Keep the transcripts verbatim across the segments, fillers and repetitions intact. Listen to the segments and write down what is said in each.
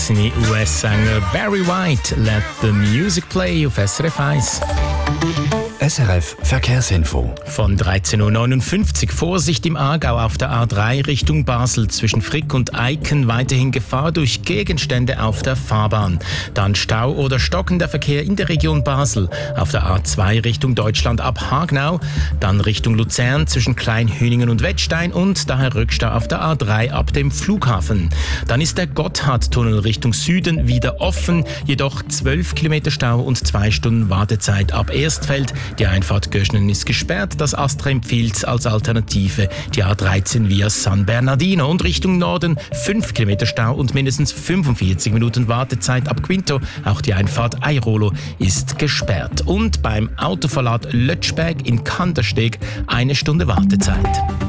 vergessene U S-Sänger Barry White. Let the music play auf S R F eins. S R F Verkehrsinfo. Von dreizehn Uhr neunundfünfzig. Vorsicht im Aargau auf der A drei Richtung Basel zwischen Frick und Eiken. Weiterhin Gefahr durch Gegenstände auf der Fahrbahn. Dann Stau oder stockender Verkehr in der Region Basel. Auf der A zwei Richtung Deutschland ab Hagenau. Dann Richtung Luzern zwischen Kleinhüningen und Wettstein. Und daher Rückstau auf der A drei ab dem Flughafen. Dann ist der Gotthardtunnel Richtung Süden wieder offen. Jedoch zwölf Kilometer Stau und zwei Stunden Wartezeit ab Erstfeld. Die Einfahrt Göschnen ist gesperrt. Das Astra empfiehlt als Alternative die A dreizehn via San Bernardino. Und Richtung Norden fünf Kilometer Stau und mindestens fünfundvierzig Minuten Wartezeit ab Quinto. Auch die Einfahrt Airolo ist gesperrt. Und beim Autoverlad Lötschberg in Kandersteg eine Stunde Wartezeit.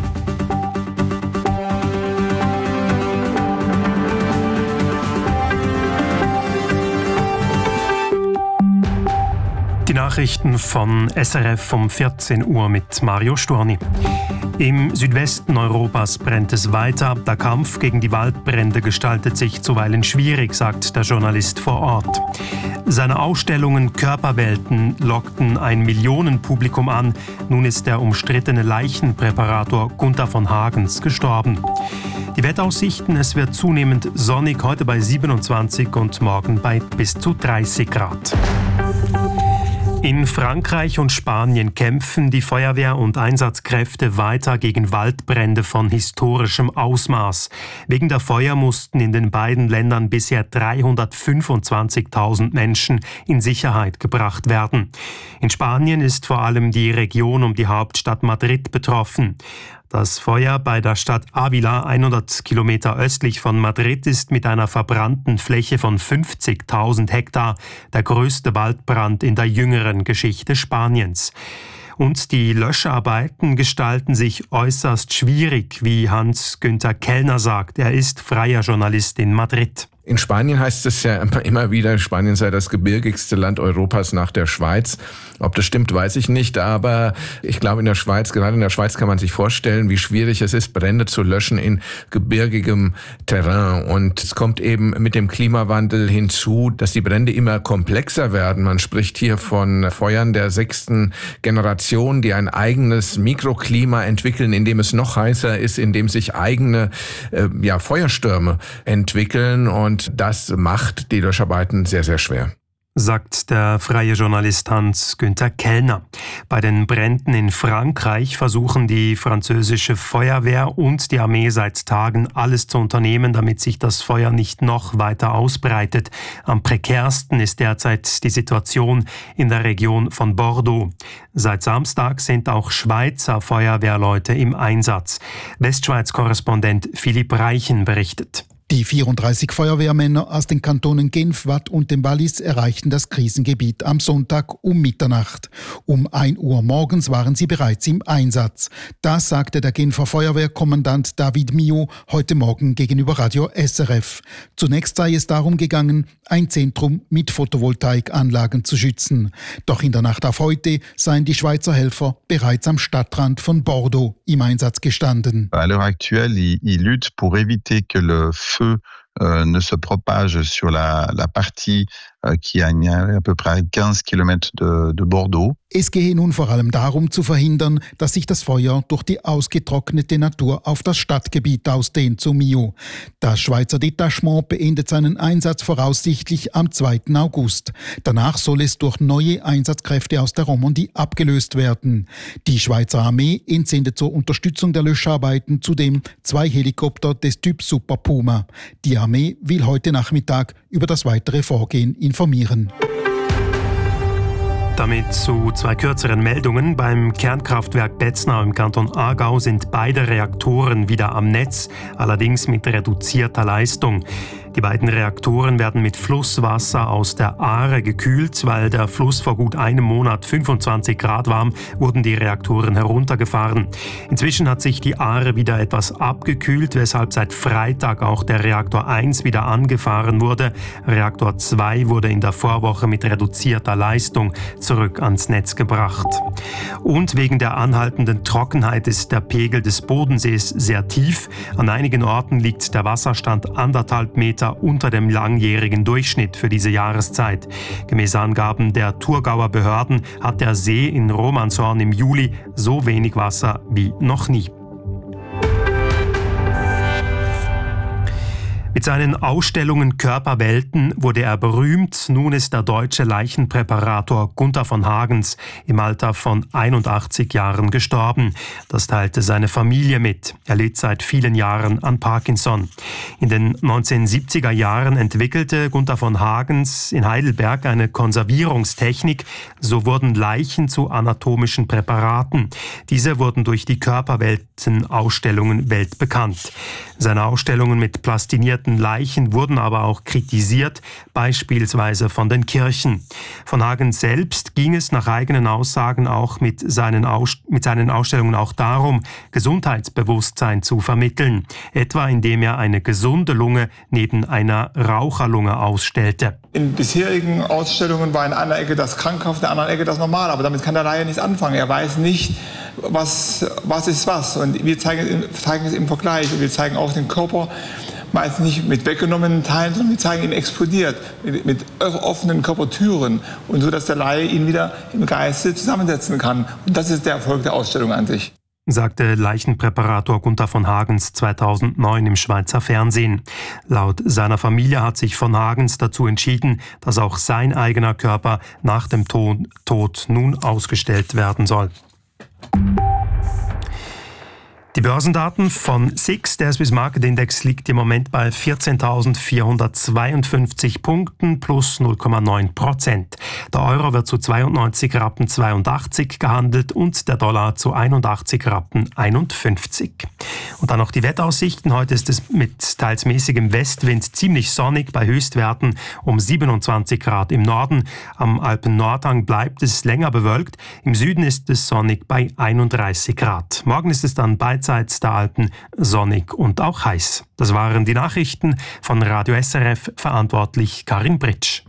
Die Nachrichten von S R F um vierzehn Uhr mit Mario Storni. Im Südwesten Europas brennt es weiter. Der Kampf gegen die Waldbrände gestaltet sich zuweilen schwierig, sagt der Journalist vor Ort. Seine Ausstellungen Körperwelten lockten ein Millionenpublikum an. Nun ist der umstrittene Leichenpräparator Gunther von Hagens gestorben. Die Wetteraussichten: Es wird zunehmend sonnig, heute bei siebenundzwanzig und morgen bei bis zu dreißig Grad. In Frankreich und Spanien kämpfen die Feuerwehr und Einsatzkräfte weiter gegen Waldbrände von historischem Ausmaß. Wegen der Feuer mussten in den beiden Ländern bisher dreihundertfünfundzwanzigtausend Menschen in Sicherheit gebracht werden. In Spanien ist vor allem die Region um die Hauptstadt Madrid betroffen. Das Feuer bei der Stadt Ávila, hundert Kilometer östlich von Madrid, ist mit einer verbrannten Fläche von fünfzigtausend Hektar der größte Waldbrand in der jüngeren Geschichte Spaniens. Und die Löscharbeiten gestalten sich äußerst schwierig, wie Hans-Günther Kellner sagt. Er ist freier Journalist in Madrid. In Spanien heißt es ja immer wieder, Spanien sei das gebirgigste Land Europas nach der Schweiz. Ob das stimmt, weiß ich nicht, aber ich glaube in der Schweiz, gerade in der Schweiz kann man sich vorstellen, wie schwierig es ist, Brände zu löschen in gebirgigem Terrain. Und es kommt eben mit dem Klimawandel hinzu, dass die Brände immer komplexer werden. Man spricht hier von Feuern der sechsten Generation, die ein eigenes Mikroklima entwickeln, in dem es noch heißer ist, in dem sich eigene äh, ja, Feuerstürme entwickeln. Und Und das macht die Löscharbeiten sehr, sehr schwer, sagt der freie Journalist Hans-Günther Kellner. Bei den Bränden in Frankreich versuchen die französische Feuerwehr und die Armee seit Tagen alles zu unternehmen, damit sich das Feuer nicht noch weiter ausbreitet. Am prekärsten ist derzeit die Situation in der Region von Bordeaux. Seit Samstag sind auch Schweizer Feuerwehrleute im Einsatz. Westschweiz-Korrespondent Philipp Reichen berichtet. Die vierunddreißig Feuerwehrmänner aus den Kantonen Genf, Waadt und dem Wallis erreichten das Krisengebiet am Sonntag um Mitternacht. Um ein Uhr morgens waren sie bereits im Einsatz. Das sagte der Genfer Feuerwehrkommandant David Mio heute Morgen gegenüber Radio S R F. Zunächst sei es darum gegangen, ein Zentrum mit Photovoltaikanlagen zu schützen. Doch in der Nacht auf heute seien die Schweizer Helfer bereits am Stadtrand von Bordeaux im Einsatz gestanden. À l'heure actuelle, ils, ils luttent pour éviter que le feu euh, ne se propage sur la, la partie euh, qui est à, à peu près quinze Kilometer de, de Bordeaux. Es gehe nun vor allem darum zu verhindern, dass sich das Feuer durch die ausgetrocknete Natur auf das Stadtgebiet ausdehnt, so Mio. Das Schweizer Detachement beendet seinen Einsatz voraussichtlich am zweiten August. Danach soll es durch neue Einsatzkräfte aus der Romandie abgelöst werden. Die Schweizer Armee entsendet zur Unterstützung der Löscharbeiten zudem zwei Helikopter des Typs Super Puma. Die Armee will heute Nachmittag über das weitere Vorgehen informieren. Damit zu zwei kürzeren Meldungen. Beim Kernkraftwerk Betznau im Kanton Aargau sind beide Reaktoren wieder am Netz, allerdings mit reduzierter Leistung. Die beiden Reaktoren werden mit Flusswasser aus der Aare gekühlt. Weil der Fluss vor gut einem Monat fünfundzwanzig Grad warm, wurden die Reaktoren heruntergefahren. Inzwischen hat sich die Aare wieder etwas abgekühlt, weshalb seit Freitag auch der Reaktor eins wieder angefahren wurde. Reaktor zwei wurde in der Vorwoche mit reduzierter Leistung zurück ans Netz gebracht. Und wegen der anhaltenden Trockenheit ist der Pegel des Bodensees sehr tief. An einigen Orten liegt der Wasserstand anderthalb Meter Wasser unter dem langjährigen Durchschnitt für diese Jahreszeit. Gemäß Angaben der Thurgauer Behörden hat der See in Romanshorn im Juli so wenig Wasser wie noch nie. Mit seinen Ausstellungen Körperwelten wurde er berühmt. Nun ist der deutsche Leichenpräparator Gunther von Hagens im Alter von einundachtzig Jahren gestorben. Das teilte seine Familie mit. Er litt seit vielen Jahren an Parkinson. In den neunzehnhundertsiebziger Jahren entwickelte Gunther von Hagens in Heidelberg eine Konservierungstechnik. So wurden Leichen zu anatomischen Präparaten. Diese wurden durch die Körperwelten-Ausstellungen weltbekannt. Seine Ausstellungen mit plastinierten Leichen wurden aber auch kritisiert, beispielsweise von den Kirchen. Von Hagens selbst ging es nach eigenen Aussagen auch mit seinen, Aus- mit seinen Ausstellungen auch darum, Gesundheitsbewusstsein zu vermitteln, etwa indem er eine gesunde Lunge neben einer Raucherlunge ausstellte. In bisherigen Ausstellungen war in einer Ecke das krankhaft, in der anderen Ecke das normal, aber damit kann der Laie nichts anfangen. Er weiß nicht, was, was ist was. Und wir zeigen, zeigen es im Vergleich. Wir zeigen auch den Körper, meist nicht mit weggenommenen Teilen, sondern wir zeigen ihn explodiert, mit, mit offenen Körpertüren und so, dass der Laie ihn wieder im Geiste zusammensetzen kann. Und das ist der Erfolg der Ausstellung an sich, sagte Leichenpräparator Gunther von Hagens zweitausendneun im Schweizer Fernsehen. Laut seiner Familie hat sich von Hagens dazu entschieden, dass auch sein eigener Körper nach dem Tod nun ausgestellt werden soll. Die Börsendaten von S I X, der Swiss Market Index, liegt im Moment bei vierzehntausendvierhundertzweiundfünfzig Punkten plus null Komma neun Prozent. Der Euro wird zu zweiundneunzig Rappen zweiundachtzig gehandelt und der Dollar zu einundachtzig Rappen einundfünfzig. Und dann noch die Wetteraussichten. Heute ist es mit teils mäßigem Westwind ziemlich sonnig bei Höchstwerten um siebenundzwanzig Grad im Norden. Am Alpen-Nordhang bleibt es länger bewölkt. Im Süden ist es sonnig bei einunddreißig Grad. Morgen ist es dann beidseits der Alpen sonnig und auch heiß. Das waren die Nachrichten von Radio S R F, verantwortlich Karin Britsch.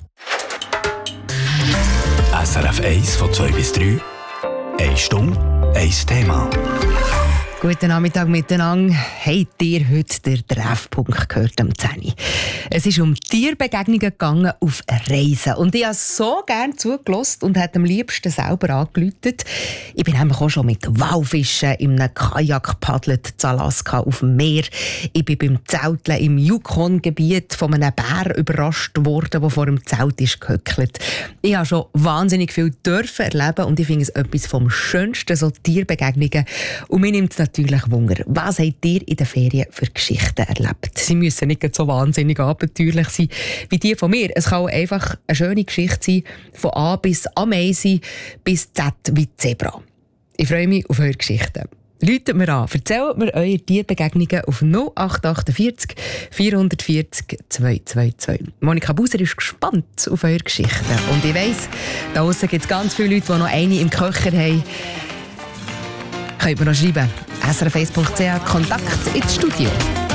S R F eins von zwei bis drei. Eine Stunde, ein Thema. Guten Nachmittag miteinander. Habt ihr heute den Treffpunkt gehört am zehn Uhr? Es ist um Tierbegegnungen gegangen auf Reisen. Und ich habe so gerne zugelassen und habe am liebsten selber angerufen. Ich bin nämlich auch schon mit Walfischen in einem Kajak gepaddelt in Alaska auf dem Meer. Ich bin beim Zelteln im Yukon-Gebiet von einem Bär überrascht worden, der vor dem Zelt ist gehöckelt. Ich habe schon wahnsinnig viel dürfen erleben und ich finde es etwas vom Schönsten, so Tierbegegnungen. Und mir nimmt es natürlich Wunder. Was habt ihr in den Ferien für Geschichten erlebt? Sie müssen nicht so wahnsinnig abenteuerlich sein wie die von mir. Es kann auch einfach eine schöne Geschichte sein, von A bis Ameise bis Z wie Zebra. Ich freue mich auf eure Geschichten. Läutet mir an, erzählt mir eure Tierbegegnungen auf null acht achtundvierzig vierhundertvierzig zweihundertzweiundzwanzig. Monika Buser ist gespannt auf eure Geschichten. Und ich weiss, da draussen gibt es ganz viele Leute, die noch eine im Köcher haben. Könnt ihr mir noch schreiben. S R F eins punkt c h Kontakt ins Studio.